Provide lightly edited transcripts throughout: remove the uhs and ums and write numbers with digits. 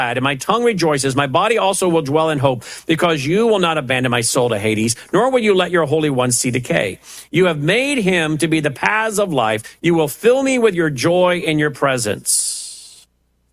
and my tongue rejoices. My body also will dwell in hope, because you will not abandon my soul to Hades, nor will you let your Holy One see decay. You have made him to be the paths of life. You will fill me with your joy in your presence.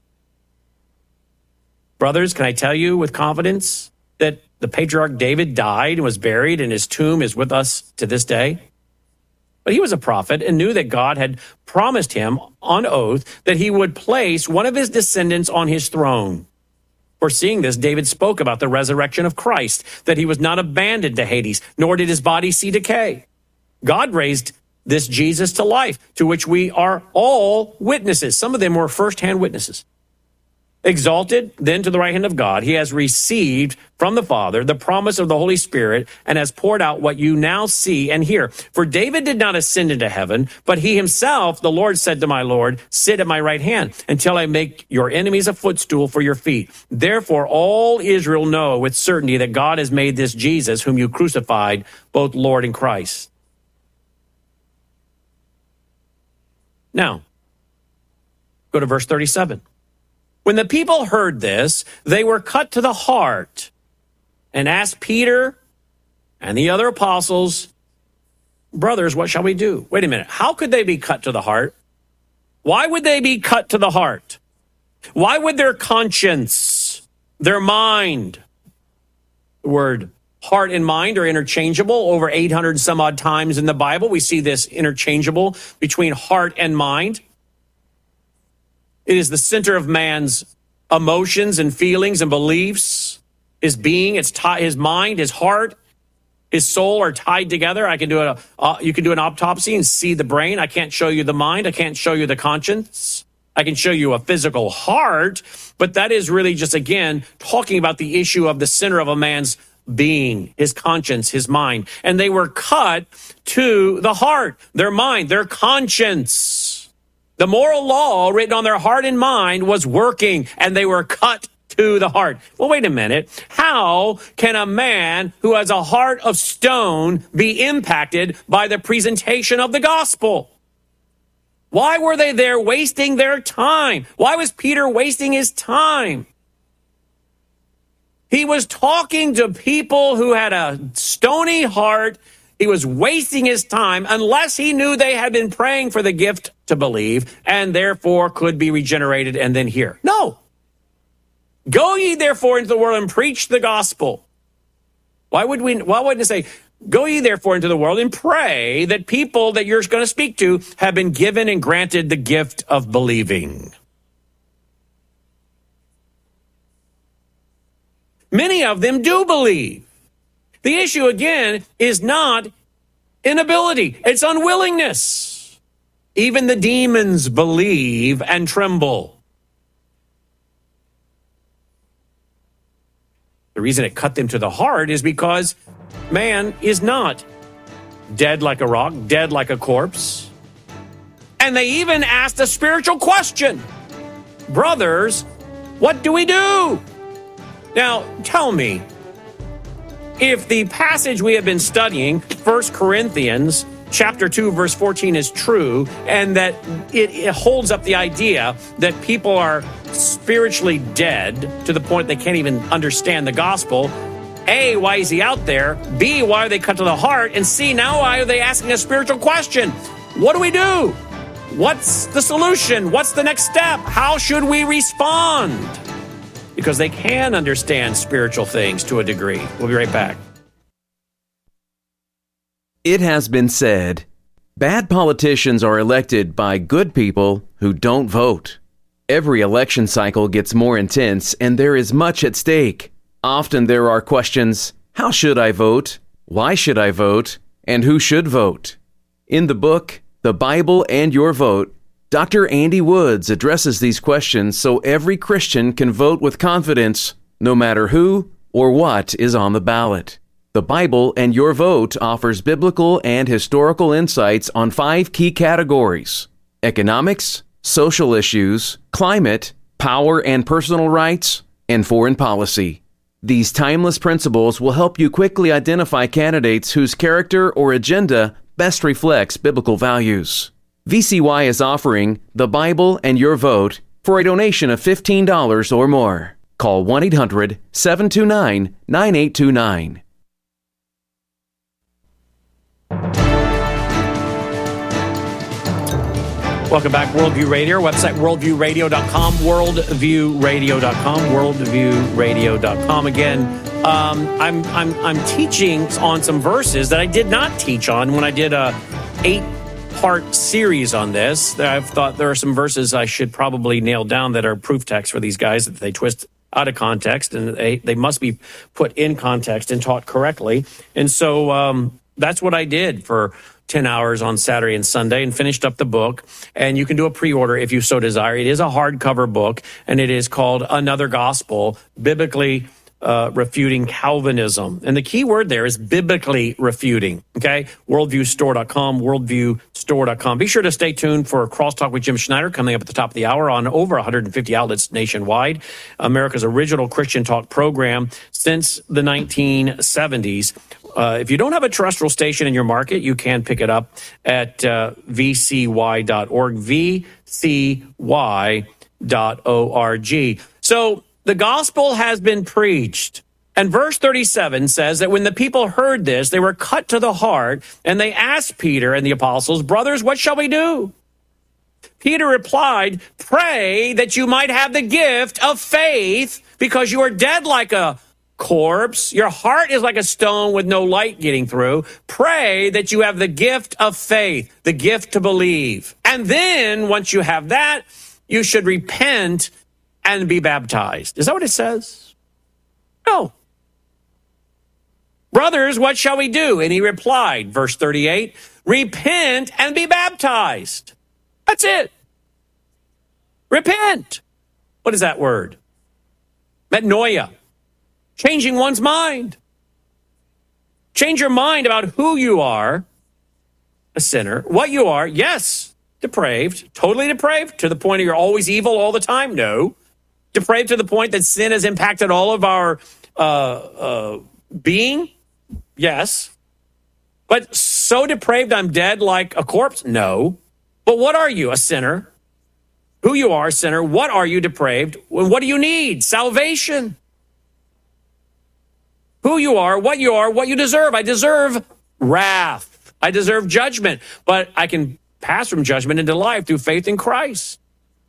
Brothers, can I tell you with confidence that the patriarch David died and was buried, and his tomb is with us to this day? But he was a prophet and knew that God had promised him on oath that he would place one of his descendants on his throne. Foreseeing this, David spoke about the resurrection of Christ, that he was not abandoned to Hades, nor did his body see decay. God raised this Jesus to life, to which we are all witnesses. Some of them were firsthand witnesses. Exalted then to the right hand of God, he has received from the Father the promise of the Holy Spirit, and has poured out what you now see and hear. For David did not ascend into heaven, but he himself, the Lord, said to my Lord, sit at my right hand until I make your enemies a footstool for your feet. Therefore all Israel know with certainty that God has made this Jesus, whom you crucified, both Lord and Christ. Now, go to verse 37. When the people heard this, they were cut to the heart and asked Peter and the other apostles, brothers, what shall we do? Wait a minute. How could they be cut to the heart? Why would they be cut to the heart? Why would their conscience, their mind, the word heart and mind are interchangeable over 800 some odd times in the Bible. We see this interchangeable between heart and mind. It is the center of man's emotions and feelings and beliefs. His being, his mind, his heart, his soul are tied together. You can do an autopsy and see the brain. I can't show you the mind. I can't show you the conscience. I can show you a physical heart, but that is really just, again, talking about the issue of the center of a man's being, his conscience, his mind. And they were cut to the heart, their mind, their conscience. The moral law written on their heart and mind was working, and they were cut to the heart. Well, wait a minute. How can a man who has a heart of stone be impacted by the presentation of the gospel? Why were they there wasting their time? Why was Peter wasting his time? He was talking to people who had a stony heart. He was wasting his time unless he knew they had been praying for the gift to believe and therefore could be regenerated and then hear. No. Go ye therefore into the world and preach the gospel. Why wouldn't it say, go ye therefore into the world and pray that people that you're going to speak to have been given and granted the gift of believing? Many of them do believe. The issue, again, is not inability. It's unwillingness. Even the demons believe and tremble. The reason it cut them to the heart is because man is not dead like a rock, dead like a corpse. And they even asked a spiritual question. Brothers, what do we do? Now, tell me, if the passage we have been studying, 1 Corinthians chapter 2, verse 14, is true, and that it holds up the idea that people are spiritually dead to the point they can't even understand the gospel, A, why is he out there? B, why are they cut to the heart? And C, now why are they asking a spiritual question? What do we do? What's the solution? What's the next step? How should we respond? Because they can understand spiritual things to a degree. We'll be right back. It has been said, bad politicians are elected by good people who don't vote. Every election cycle gets more intense, and there is much at stake. Often there are questions, how should I vote? Why should I vote? And who should vote? In the book, The Bible and Your Vote, Dr. Andy Woods addresses these questions so every Christian can vote with confidence, no matter who or what is on the ballot. The Bible and Your Vote offers biblical and historical insights on 5 key categories: economics, social issues, climate, power and personal rights, and foreign policy. These timeless principles will help you quickly identify candidates whose character or agenda best reflects biblical values. VCY is offering The Bible and Your Vote for a donation of $15 or more. Call 1-800-729-9829. Welcome back, Worldview Radio. Website, worldviewradio.com, worldviewradio.com, worldviewradio.com. Again, I'm teaching on some verses that I did not teach on when I did a 8-part series on this. I've thought there are some verses I should probably nail down that are proof text for these guys that they twist out of context, and they must be put in context and taught correctly. And so that's what I did for 10 hours on Saturday and Sunday and finished up the book. And you can do a pre-order if you so desire. It is a hardcover book, and it is called Another Gospel, Biblically Refuting Calvinism. And the key word there is biblically refuting, okay? Worldviewstore.com, worldviewstore.com. Be sure to stay tuned for Crosstalk with Jim Schneider coming up at the top of the hour on over 150 outlets nationwide. America's original Christian talk program since the 1970s. If you don't have a terrestrial station in your market, you can pick it up at vcy.org, vcy.org. So the gospel has been preached. And verse 37 says that when the people heard this, they were cut to the heart, and they asked Peter and the apostles, "Brothers, what shall we do?" Peter replied, "Pray that you might have the gift of faith, because you are dead like a corpse. Your heart is like a stone with no light getting through. Pray that you have the gift of faith, the gift to believe. And then once you have that, you should repent and be baptized." Is that what it says? No. "Brothers, what shall we do?" And he replied, verse 38, "Repent and be baptized." That's it. Repent. What is that word? Metanoia. Changing one's mind. Change your mind about who you are, a sinner, what you are, yes, depraved, totally depraved, to the point of you're always evil all the time, no. Depraved to the point that sin has impacted all of our being, yes. But so depraved I'm dead like a corpse, no. But what are you, a sinner? Who you are, a sinner, what are you, depraved? And what do you need? Salvation. Who you are, what you deserve. I deserve wrath. I deserve judgment. But I can pass from judgment into life through faith in Christ.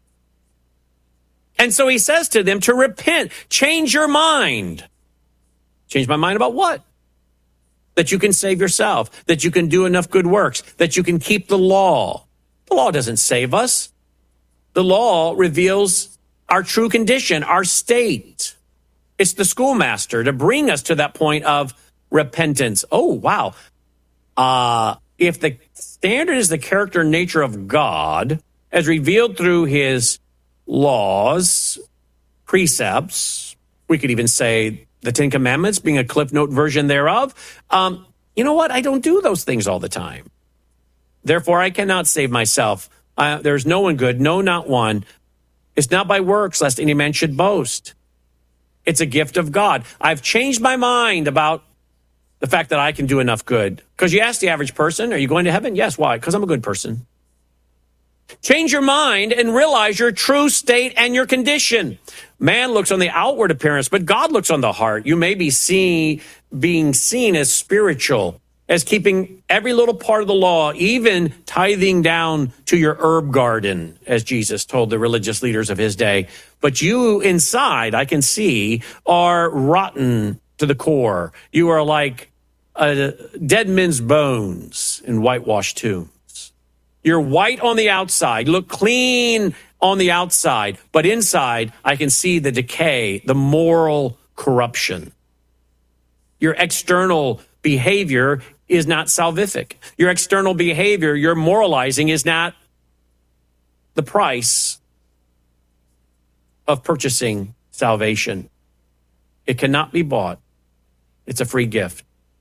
And so he says to them to repent. Change your mind. Change my mind about what? That you can save yourself. That you can do enough good works. That you can keep the law. The law doesn't save us. The law reveals our true condition, our state. It's the schoolmaster to bring us to that point of repentance. Oh, wow. If the standard is the character and nature of God, as revealed through his laws, precepts, we could even say the Ten Commandments being a Cliff Note version thereof, you know what? I don't do those things all the time. Therefore, I cannot save myself. There's no one good, no, not one. It's not by works, lest any man should boast. It's a gift of God. I've changed my mind about the fact that I can do enough good. Because you ask the average person, are you going to heaven? Yes. Why? Because I'm a good person. Change your mind and realize your true state and your condition. Man looks on the outward appearance, but God looks on the heart. You may be being seen as spiritual, as keeping every little part of the law, even tithing down to your herb garden, as Jesus told the religious leaders of his day. But you inside, I can see, are rotten to the core. You are like dead men's bones in whitewashed tombs. You're white on the outside, look clean on the outside, but inside, I can see the decay, the moral corruption. Your external behavior is not salvific. Your external behavior, your moralizing is not the price of purchasing salvation. It cannot be bought. It's a free gift.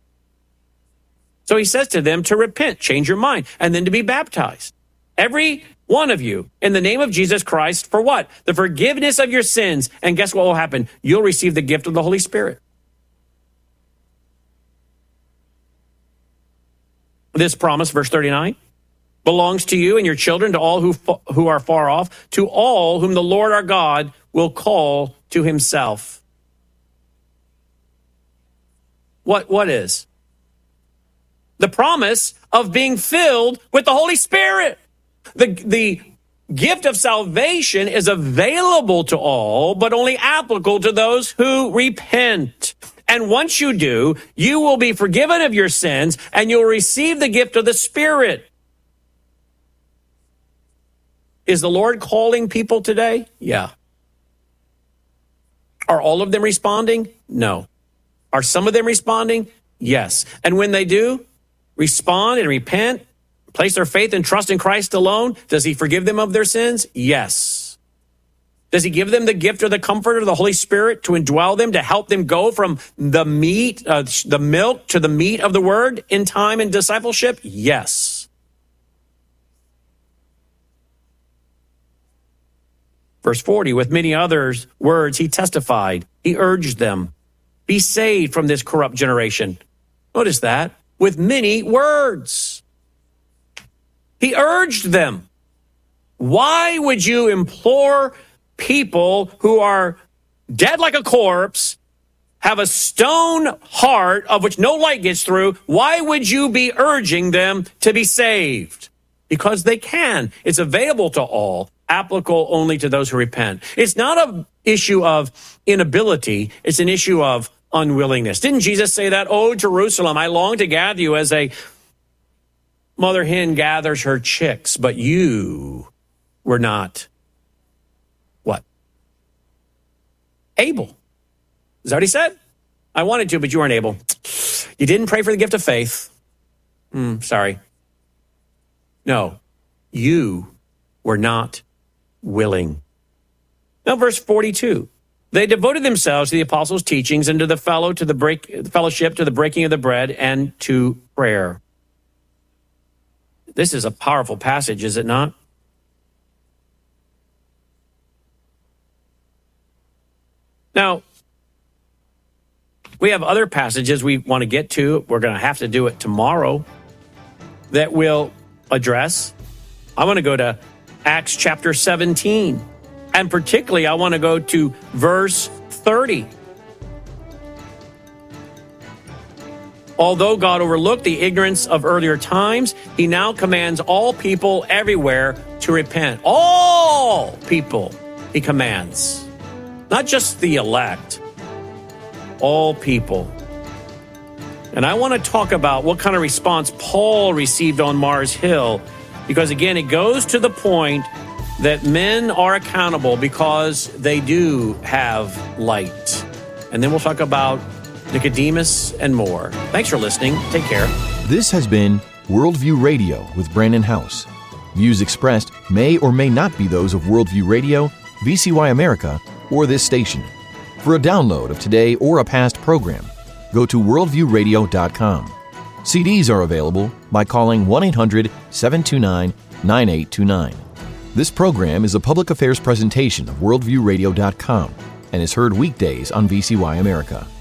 So he says to them to repent, change your mind, and then to be baptized. Every one of you in the name of Jesus Christ for what? The forgiveness of your sins. And guess what will happen? You'll receive the gift of the Holy Spirit. This promise, verse 39, belongs to you and your children, to all who are far off, to all whom the Lord our God will call to himself. What is? The promise of being filled with the Holy Spirit. The gift of salvation is available to all, but only applicable to those who repent. And once you do, you will be forgiven of your sins and you'll receive the gift of the Spirit. Is the Lord calling people today? Yeah. Are all of them responding? No. Are some of them responding? Yes. And when they do respond and repent, place their faith and trust in Christ alone, does he forgive them of their sins? Yes. Does he give them the gift or the comfort of the Holy Spirit to indwell them, to help them go from the milk to the meat of the word in time and discipleship? Yes. Verse 40, with many others words he testified, he urged them, be saved from this corrupt generation. Notice that, with many words. He urged them. Why would you implore people who are dead like a corpse, have a stone heart of which no light gets through? Why would you be urging them to be saved? Because they can. It's available to all, applicable only to those who repent. It's not an issue of inability. It's an issue of unwillingness. Didn't Jesus say that? Oh, Jerusalem, I long to gather you as a mother hen gathers her chicks, but you were not, what? Able. Is that what he said? I wanted to, but you weren't able. You didn't pray for the gift of faith. Sorry. No, you were not willing. Now, verse 42. They devoted themselves to the apostles' teachings and to the fellowship, to the breaking of the bread, and to prayer. This is a powerful passage, is it not? Now, we have other passages we want to get to. We're going to have to do it tomorrow that we'll address. I want to go to Acts chapter 17. And particularly, I want to go to verse 30. Although God overlooked the ignorance of earlier times, he now commands all people everywhere to repent. All people he commands. Not just the elect. All people. And I want to talk about what kind of response Paul received on Mars Hill. Because again, it goes to the point that men are accountable because they do have light. And then we'll talk about Nicodemus and more. Thanks for listening. Take care. This has been Worldview Radio with Brandon House. Views expressed may or may not be those of Worldview Radio, VCY America, or this station. For a download of today or a past program, go to worldviewradio.com. CDs are available by calling 1-800-729-9829. This program is a public affairs presentation of worldviewradio.com and is heard weekdays on VCY America.